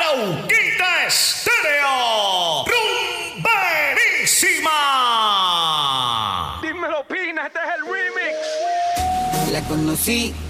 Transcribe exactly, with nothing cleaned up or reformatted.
Bauquita Estéreo. ¡Rumberísima! Dímelo, Pina, este es el remix. La conocí